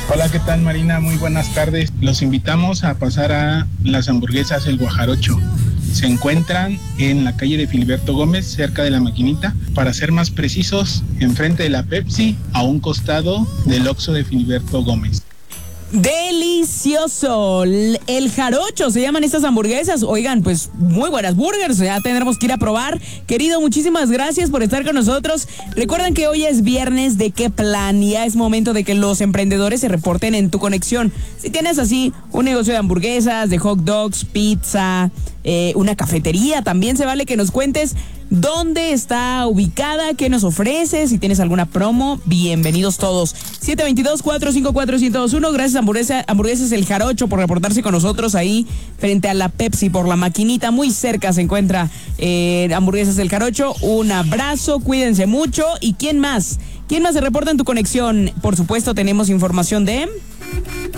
Hola, ¿qué tal, Marina? Muy buenas tardes. Los invitamos a pasar a las hamburguesas El Guajarocho. Se encuentran en la calle de Filiberto Gómez, cerca de La Maquinita. Para ser más precisos, enfrente de la Pepsi, a un costado del Oxxo de Filiberto Gómez. Delicioso, el Jarocho se llaman estas hamburguesas. Oigan, pues muy buenas burgers, ya tendremos que ir a probar. Querido, muchísimas gracias por estar con nosotros. Recuerden que hoy es viernes de Qué Plan, ya es momento de que los emprendedores se reporten en tu conexión. Si tienes así un negocio de hamburguesas, de hot dogs, pizza, una cafetería, también se vale que nos cuentes dónde está ubicada, qué nos ofrece, si tienes alguna promo, bienvenidos todos. 722-454-1021, gracias Hamburguesas El Jarocho por reportarse con nosotros ahí frente a la Pepsi por La Maquinita, muy cerca se encuentra Hamburguesas El Jarocho. Un abrazo, cuídense mucho. ¿Y quién más? ¿Quién más se reporta en tu conexión? Por supuesto tenemos información de...